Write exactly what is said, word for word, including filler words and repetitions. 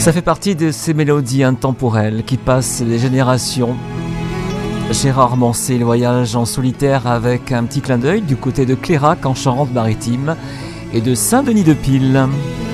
Ça fait partie de ces mélodies intemporelles qui passent les générations. Gérard Manset, le voyage en solitaire avec un petit clin d'œil du côté de Clérac en Charente-Maritime et de Saint-Denis-de-Pile.